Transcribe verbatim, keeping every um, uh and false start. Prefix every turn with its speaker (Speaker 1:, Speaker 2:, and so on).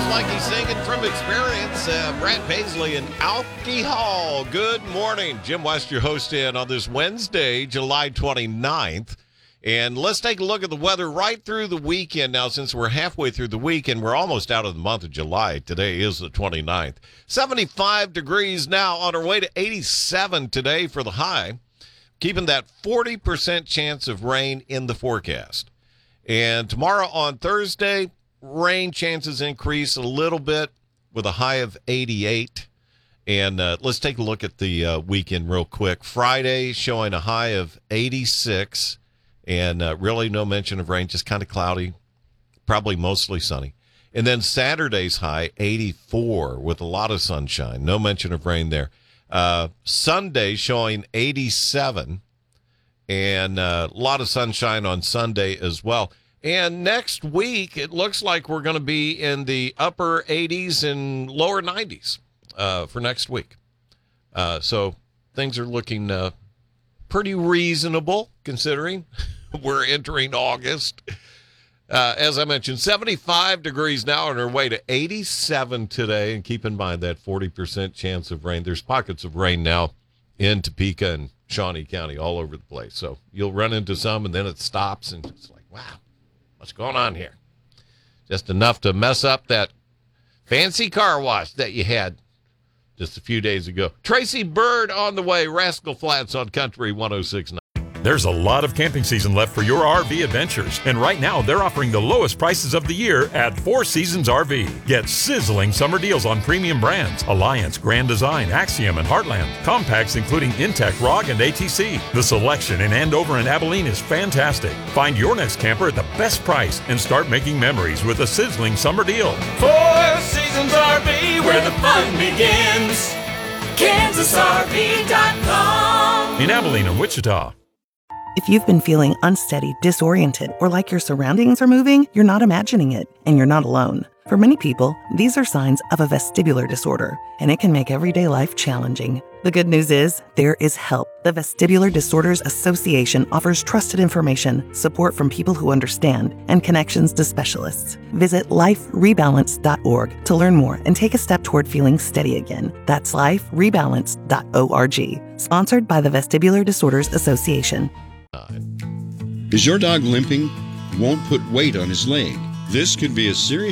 Speaker 1: like he's singing from experience. Uh, Brad Paisley and Alki Hall. Good morning. Jim West, your host, in on this Wednesday, July twenty-ninth. And let's take a look at the weather right through the weekend now. Since we're halfway through the week and we're almost out of the month of July. Today is the twenty-ninth. seventy-five degrees now, on our way to eighty-seven today for the high. Keeping that forty percent chance of rain in the forecast. And tomorrow on Thursday, rain chances increase a little bit with a high of eighty-eight. And uh, let's take a look at the uh, weekend real quick. Friday showing a high of eighty-six. And uh, really no mention of rain, just kind of cloudy, probably mostly sunny. And then Saturday's high, eighty-four, with a lot of sunshine. No mention of rain there. Uh, Sunday showing eighty-seven, and uh, a lot of sunshine on Sunday as well. And next week, it looks like we're going to be in the upper eighties and lower nineties uh, for next week. Uh, so things are looking uh, pretty reasonable, considering we're entering August. Uh, as I mentioned, seventy-five degrees now on our way to eighty-seven today. And keep in mind that forty percent chance of rain. There's pockets of rain now in Topeka and Shawnee County all over the place. So you'll run into some, and then it stops, and it's like, wow, what's going on here? Just enough to mess up that fancy car wash that you had just a few days ago. Tracy Bird on the way. Rascal Flats on Country one oh six point nine.
Speaker 2: There's a lot of camping season left for your R V adventures, and right now they're offering the lowest prices of the year at Four Seasons R V. Get sizzling summer deals on premium brands: Alliance, Grand Design, Axiom, and Heartland. Compacts including Intech, R O G, and A T C. The selection in Andover and Abilene is fantastic. Find your next camper at the best price and start making memories with a sizzling summer deal.
Speaker 3: Four Seasons R V, where the fun begins. Kansas R V dot com.
Speaker 2: In Abilene and Wichita.
Speaker 4: If you've been feeling unsteady, disoriented, or like your surroundings are moving, you're not imagining it, and you're not alone. For many people, these are signs of a vestibular disorder, and it can make everyday life challenging. The good news is, there is help. The Vestibular Disorders Association offers trusted information, support from people who understand, and connections to specialists. Visit life rebalance dot org to learn more and take a step toward feeling steady again. That's life rebalance dot org. Sponsored by the Vestibular Disorders Association.
Speaker 5: Is your dog limping? Won't put weight on his leg? This could be a serious